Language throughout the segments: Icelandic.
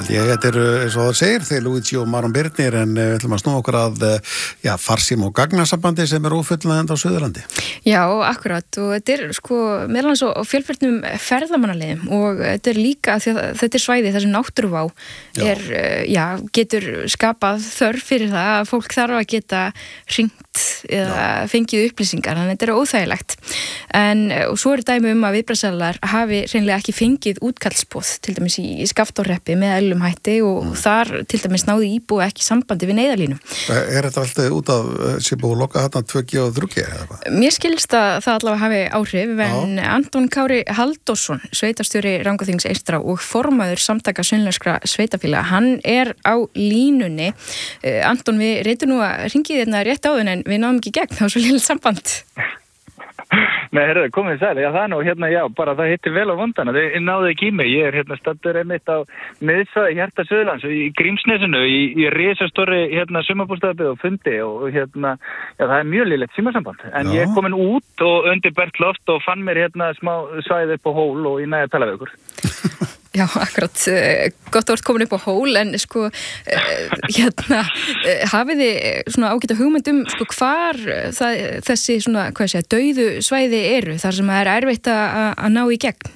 Þetta eins og það segir, þeir Luigi og Maron Birnir, en við ætlum að snúa okkur að farsím og gagnasambandi sem ófullnægjandi á Suðurlandi. Já, akkurat, og þetta meðal annars á fjölbreyttum ferðamannaleiðum og þetta líka því að þetta svæði þar sem náttúruvá getur skapað þörf fyrir það að fólk þarf að geta hringt eða fengið upplýsingar, þannig þetta óþægilegt. Og svo dæmi að viðbragðsaðilar hafi hreinlega ekki fengið útkallsboð, til dæmis í Skaftárhreppi með eðlilegum hætti og þar til dæmis náði íbúi ekki sambandi við neyðarlínu. Þetta alltaf út af sé búið að loka þarna 2G og 3G eða hvað? Mér skilst að það allavega hafi áhrif, en Anton Kári Halldórsson, sveitarstjóri Rangárþings eystra og formaður samtaka sunnlenskra sveitafélaga, hann á línunni. Anton, við reytum nú að hringið þérna rétt áðun en við náðum ekki gegn, það var svo lillið samband. Nei, komið sæl, það nú bara það hittir vel á vondana, þið náðu ekki í mig, ég stattur einmitt á miðsvæði hjarta Suðurlands í Grímsnesinu, í risastóri sumarbústaðabyggð og fundi og það er mjög lillegt símasamband, en ég er komin út og undir bert loft og fann mér smá svæði upp á Hól og ég næði að tala við ykkur. Já, akkurat, gott orð komin upp á Hól, en hafið þið svona ágæta hugmynd hvar þessi dauðu svæði eru, þar sem það er erfitt að ná í gegn?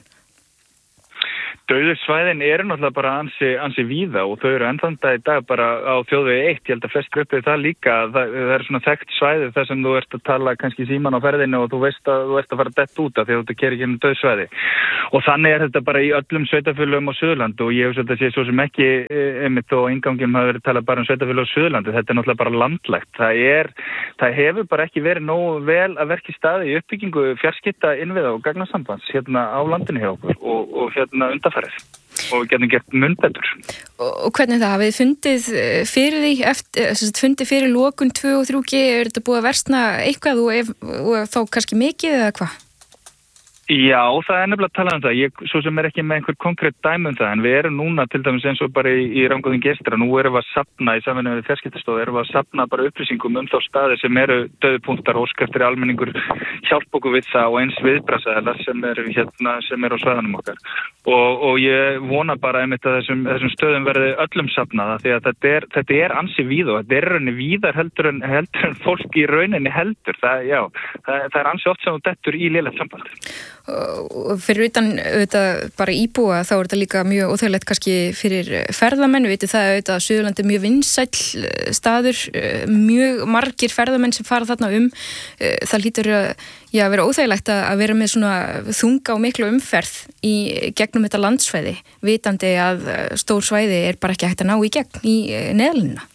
Dauðu svæðin eru náttúrulega bara ansi víða og þau eru ennþanda í dag bara á þjóðvegi 1. Ég held að flest uppið það líka. Það er svona þekkt svæði þar sem þú ert að tala kannski síman á ferðinu og þú veist að þú ert að fara dett út af því að þú kerir ekki um dauð svæði. Og þannig er þetta bara í öllum sveitafélögum á Suðurlandi og ég hef þetta sé svo sem ekki einmitt og inganginum hafi verið talað bara sveitafélög á Suðurlandi. Þetta er náttúrulega bara landlægt. Það hefur bara ekki verið nógu vel að verka í staði í uppbyggingu fjarskipta innviða og gagnasambands á landinu hjá okkur og undanfarið og við getum gert mun betur. Og hvernig það hafið fundið fyrir því fundið fyrir lokun 2 og 3G, er þetta búið að versna eitthvað og þá kannski mikið eða hvað? Já, það er nefnilega að tala um það. Ég svo sem er ekki með einhver konkrétt dæmi um það, en við erum núna til dæmis eins og bara í Rangárþingi eystra. Nú erum við að safna í samvinnu við Fjarskiptastofu, erum við að safna bara upplýsingum þá staði sem eru dauðpunktar og óska eftir almenningur hjálp okkur við það og eins viðbragðsaðilar sem eru á svæðunum okkar. Og ég vona bara einmitt að þessum stöðum verði öllum safnaða því að þetta er ansi víð og þetta er rauninni víðar heldur en fólk í rauninni heldur. Það er ansi oft sem þú dettur í lélegt samband. Og fyrir utan bara íbúa þá er þetta líka mjög óþægilegt kannski fyrir ferðamenn. Við veitum það að Suðurlandi er mjög vinsæll staður, mjög margir ferðamenn sem fara þarna það hlýtur að vera óþægilegt að vera með svona þunga og miklu umferð í gegnum þetta landsvæði, vitandi að stór svæði er bara ekki hægt að ná í gegn í Neyðarlínuna.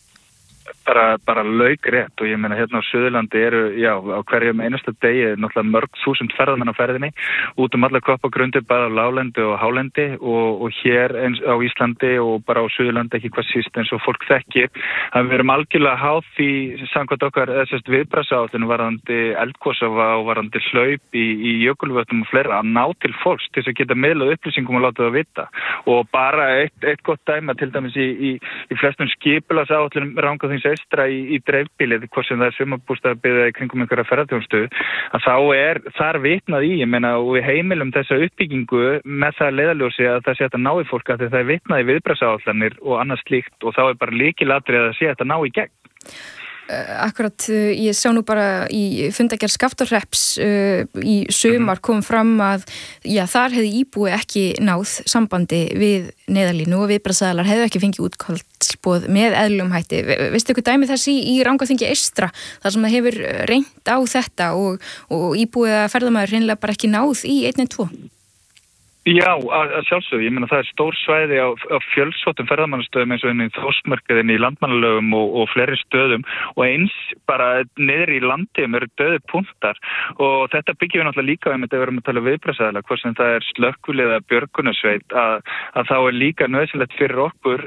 Bara laukrétt og ég meina á Suðurlandi eru, á hverjum einasta degi náttúrulega mörg þúsund ferðamenn á ferðinni út alla koppagrundir, bæði á láglendi og hálendi og hér eins á Íslandi og bara á Suðurlandi ekki hvað síst eins og fólk þekkir að við erum algjörlega háð því samkvæmt okkar viðbragðsáætlun varðandi eldgosafa og varðandi hlaup í jökulvötnum og fleira að ná til fólks til þess að geta miðlað upplýsingum og láta það vita og bara eitt gott dæmi til dæmis í flestum skipulagsáætlunum Rangárþings eystra í dreifbýlið, hvort sem það er sumarbústaðabyggð eða í kringum einhverja ferðaþjónustu, að þar vitnað í, ég meina, og við heimilum þessa uppbyggingu með það leiðarljósi að það sé hægt að ná í fólk að það er vitnað í viðbragðsáætlanir og annað slíkt og þá er bara lykilatriði að það sé hægt að ná í gegn. Akkurat, ég sá nú bara í fundargerð Skaftárhrepps í sumar kom fram að þar hefði íbúi ekki náð sambandi við Neyðarlínu og viðbragðsaðilar hefði ekki fengið útkallsboð með eðlilegum hætti. Veistu eitthvað dæmi þess í Rangárþingi eystra þar sem það hefur reynt á þetta og íbúi að ferðamaður hreinlega bara ekki náð í 1 eða 2? Já, að sjálfsögðu. Ég meina það er stór svæði á fjölsóttum ferðamannastöðum eins og inn í Þórsmörkuðinni í landmannalögum og fleiri stöðum og eins bara niður í landum eru dauðir punktar og þetta byggjum við náttúrulega líka ef við erum að tala viðbragðsaðila, hvort sem það er slökkvilið eða björgunarsveit að þá er líka nauðsynlegt fyrir okkur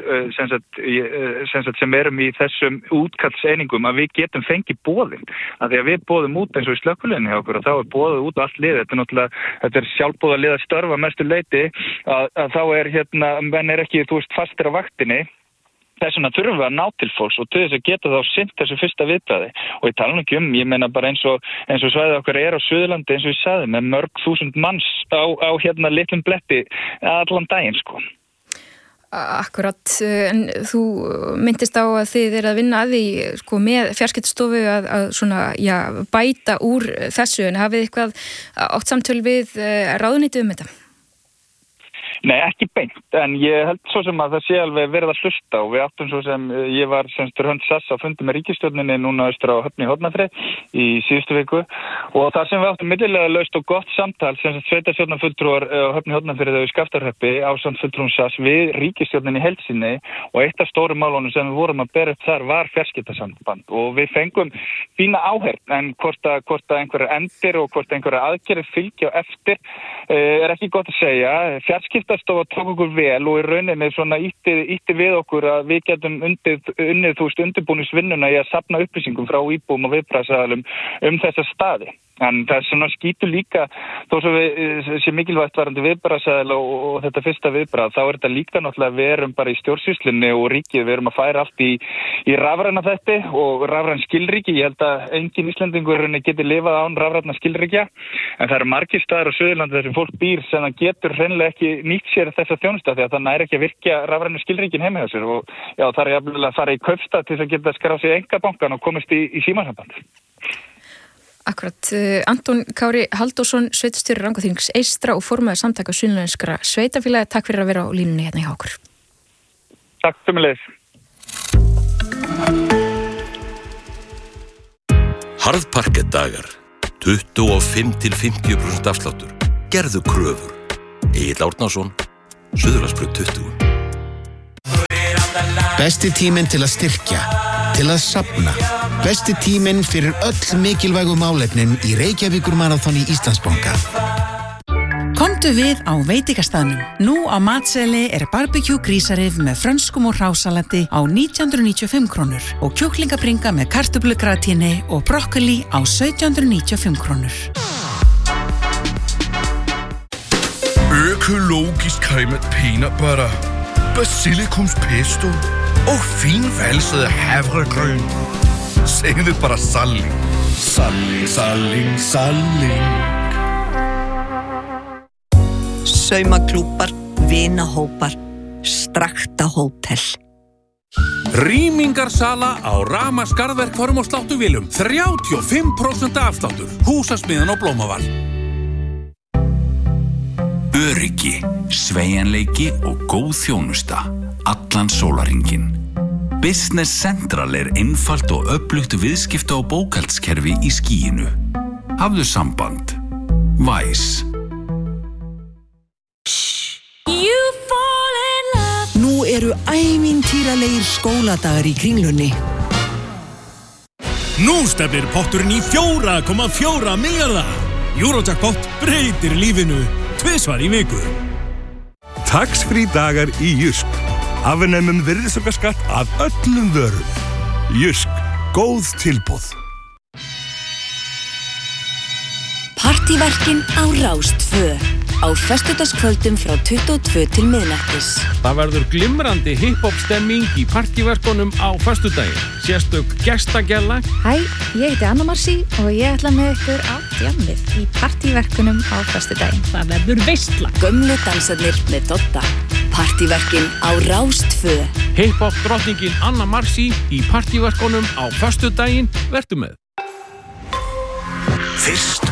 sem erum í þessum útkallseiningum að við getum fengið boðin að því að við boðum út eins og í slökkviliðinni hjá okkur og þá er boðið út allt lið. Þetta er sjálfboðaliða störf að mestu leyti að þá er menn er ekki, fastir á vaktinni þess vegna þurfum við að ná til fólks og til þess að geta þá sinnt þessu fyrsta viðbragði og ég tala nú ekki ég meina bara eins og svæðið okkar er á Suðurlandi eins og ég sagði með mörg þúsund manns á litlum bletti allan daginn sko. Akkurat, en þú myndist á að þið að vinna að því sko, með fjarskiptastofu að svona, bæta úr þessu, en hafið eitthvað átt samtöl við ráðuneytið þetta? Nei, ekki beint, en ég held svo sem að það sé alveg verið að hlusta og við áttum svo sem, ég var semstur hönd SAS á fundi með ríkisstjórninni núna austur á Höfn í Hornafirði í síðustu viku og þar sem við áttum millilega laust og gott samtal sem sveitarstjórnarfulltrúar á Höfn í Hornafirði og í Skaftarhreppi ásamt fulltrúum SAS við ríkisstjórninni í heild sinni og eitt af stóru málunum sem við vorum að bera upp þar var fjarskiptasamband og við fengum fína áheyrn en hvort að einhverjar endir og hvort einhverjar aðgerðir fylgja eftir ekki gott að segja. Fjarskiptastofa tók okkur vel og í rauninni svona ítti við okkur að við getum unnið undirbúningsvinnuna í að safna upplýsingum frá íbúum og viðbragðsaðilum þessa staði. En það svona skýtur líka, þó svo við sé mikilvægt varandi viðbragðsaðila og þetta fyrsta viðbragð, þá þetta líka náttúrulega við erum bara í stjórnsýslunni og ríkið, við erum að færa allt í rafræna þetta og rafræn skilríki. Ég held að engin Íslendingur geti lifað án rafræna skilríkja, en það eru margir staðar á Suðurlandi þar sem fólk býr sem það getur hreinlega ekki nýtt sér þessa þjónustu því að það næri ekki að virkja rafrænu skilríkin heima hjá sér og það er jafnvel að fara í kaupstað til þess að geta skráð sig í einkabankann og komist í símasamband. Akkurat, Anton Kári Halldórsson, sveitarstjóri Rangárþings Eystra og formaður samtaka sunnlenskra sveitarfélaga. Takk fyrir að vera á línunni hérna hjá okkur. Takk sömuleiðis. Harðparkettdagar, 25-50% afsláttur. Gerðu kröfur. Egill Árnason, Suðurlandsbraut 20. Besti tíminn til að styrkja, til að safna. Besti tíminn fyrir öll mikilvægu málefnin í Reykjavíkurmaraþoni Íslandsbanka. Komdu við á veitingastaðnum. Nú á matseðli barbecue grísarif með frönskum og hrásalati á 1995 krónur og kjúklingabringa með kartöflugratíni og brokkoli á 1795 krónur. Økologisk cremet peanut butter, basilikumspesto og finvalset havregryn. Segðu bara salling. Salling, salling, salling. Saumaklúbbar, vinahópar, Strakta hótel. Rýmingarsala á Rama skarðverkförum og sláttuvélum. 35% afsláttur. Húsasmiðan og Blómavall. Öryggi, sveigjanleiki og góð þjónusta. Allan sólarhringinn. Business Central einfalt og öflugt viðskipta- og bókhaldskerfi í skýinu. Hafðu samband. Væs. Nú eru ævintýralegir skóladagar í Kringlunni. Nú stefnir potturinn í 4,4 milljarða. Eurojackpot breytir lífinu 2 í viku. Tax-free dagar í Jysk. Afnemum virðisaukaskatt af öllum vörum. Jysk, góð tilboð. Partíverkin á Rás 2 á föstudagskvöldum frá 22 til miðnættis. Það verður glimrandi hip-hop stemming í partíverkunum á föstudaginn. Sérstök gestagella. Hæ, ég heiti Anna Marci og ég ætla með ykkur á djammið í partíverkunum á föstudaginn. Það verður veistla. Gömlu dansarnir með Dodda. Partíverkin á Rás 2. Hip-hop drottningin Anna Marci í partíverkunum á föstudaginn. Vertu með. Fyrst